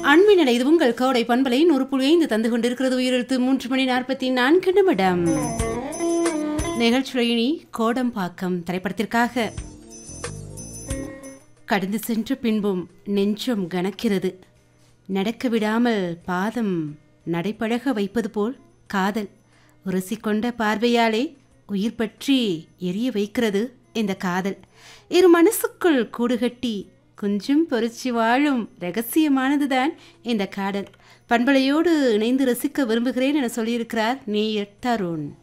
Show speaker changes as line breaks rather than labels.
அன்பின் இது உங்கள் கோடை பண்பலை 100.5 தந்து கொண்டிருக்கிறது. உயிரெழுத்து 3:44 நிகழ்ச்சியினி கோடம்பாக்கம் திரைப்படத்திற்காக. கடந்து சென்ற பின்பும் நெஞ்சம் கனக்கிறது, நடக்க விடாமல் பாதம் நடைபழக வைப்பது போல் காதல் உரசிக்கொண்ட பார்வையாலே உயிர் பற்றி எரிய வைக்கிறது இந்த காதல். இரு மனசுக்குள் கூடுகட்டி கொஞ்சம் பொறிச்சி வாழும் ரகசியமானதுதான் இந்த காதல். பண்பலையோடு இணைந்து ரசிக்க விரும்புகிறேன் என சொல்லியிருக்கிறார் நேயர் தருண்.